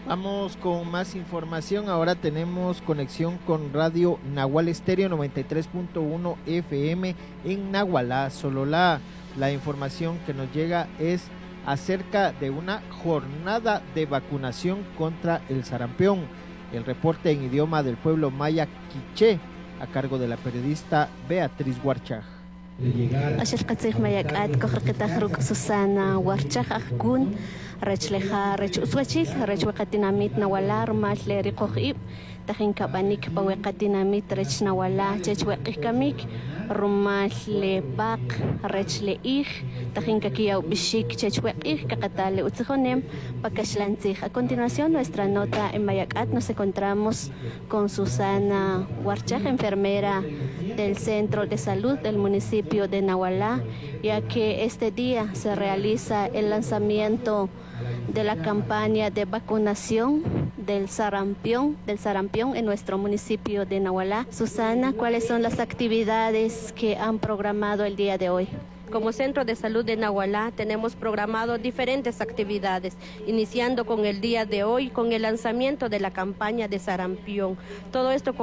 Vamos con más información. Ahora tenemos conexión con Radio Nahual Estéreo 93.1 FM en Nahualá, Sololá. La información que nos llega es acerca de una jornada de vacunación contra el sarampión. El reporte en idioma del pueblo maya quiché, a cargo de la periodista Beatriz Huarchaj. Susana Huarchaj Akun Rechleja Rechuswachil Rechwakatinamit Nawala Rumasle Rikohib Tajin Kabanik Pawekatinamit Rechnawala Chechwekikamik Rumasle Bak Rechle Ich Tajin Kakiau Bishik Chechwekik Kakatale Utzijonem Pakashlantzij. A continuación, nuestra nota en Mayacat. Nos encontramos con Susana Huarchaj, enfermera del Centro de Salud del municipio de Nahualá, ya que este día se realiza el lanzamiento de la campaña de vacunación del sarampión en nuestro municipio de Nahualá. Susana, ¿cuáles son las actividades que han programado el día de hoy? Como Centro de Salud de Nahualá tenemos programado diferentes actividades, iniciando con el día de hoy con el lanzamiento de la campaña de sarampión. Todo esto con